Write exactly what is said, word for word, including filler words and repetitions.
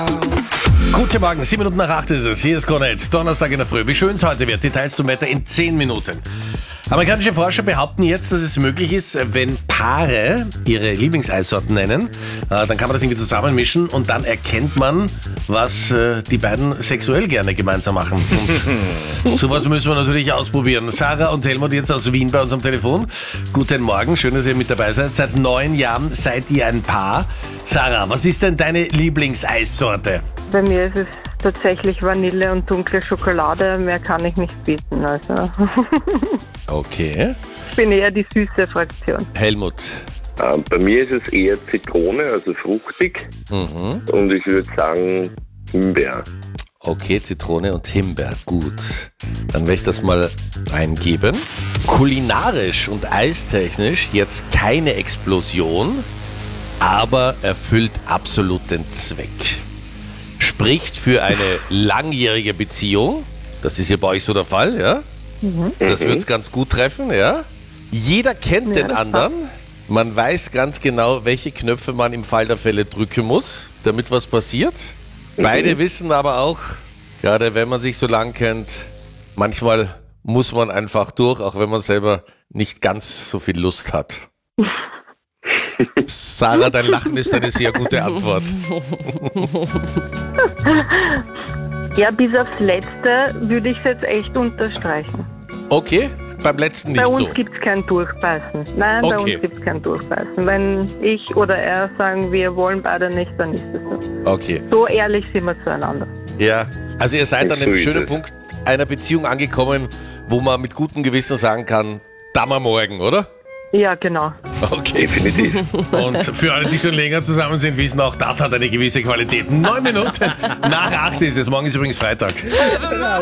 Guten Morgen, sieben Minuten nach acht ist es. Hier ist Cornet, Donnerstag in der Früh. Wie schön es heute wird. Details zum Wetter in zehn Minuten. Amerikanische Forscher behaupten jetzt, dass es möglich ist, wenn Paare ihre Lieblingseissorten nennen, äh, dann kann man das irgendwie zusammenmischen und dann erkennt man, was äh, die beiden sexuell gerne gemeinsam machen. Und sowas müssen wir natürlich ausprobieren. Sarah und Helmut jetzt aus Wien bei uns am Telefon. Guten Morgen, schön, dass ihr mit dabei seid. Seit neun Jahren seid ihr ein Paar. Sarah, was ist denn deine Lieblingseissorte? Bei mir ist es tatsächlich Vanille und dunkle Schokolade. Mehr kann ich nicht bieten. Also. Okay. Ich bin eher die süße Fraktion. Helmut. Ähm, bei mir ist es eher Zitrone, also fruchtig. Mhm. Und ich würde sagen Himbeer. Okay, Zitrone und Himbeer. Gut. Dann werde ich das mal eingeben. Kulinarisch und eistechnisch jetzt keine Explosion, aber erfüllt absolut den Zweck. Spricht für eine langjährige Beziehung. Das ist ja bei euch so der Fall, ja? Mhm. Das wird es ganz gut treffen, ja? Jeder kennt ja, den anderen. Man weiß ganz genau, welche Knöpfe man im Fall der Fälle drücken muss, damit was passiert. Mhm. Beide wissen aber auch, gerade wenn man sich so lang kennt, manchmal muss man einfach durch, auch wenn man selber nicht ganz so viel Lust hat. Sarah, dein Lachen ist eine sehr gute Antwort. Ja, bis aufs Letzte würde ich es jetzt echt unterstreichen. Okay, beim letzten nicht so. Bei uns so. gibt es kein Durchbeißen. Nein, Okay. bei uns gibt es kein Durchbeißen. Wenn ich oder er sagen, wir wollen beide nicht, dann ist es so. Okay. So ehrlich sind wir zueinander. Ja, also ihr seid an So einem ist schönen es. Punkt einer Beziehung angekommen, wo man mit gutem Gewissen sagen kann, da mal morgen, oder? Ja, genau. Okay. Definitiv. Und für alle, die schon länger zusammen sind, wissen auch, das hat eine gewisse Qualität. Neun Minuten nach acht ist es. Morgen ist übrigens Freitag.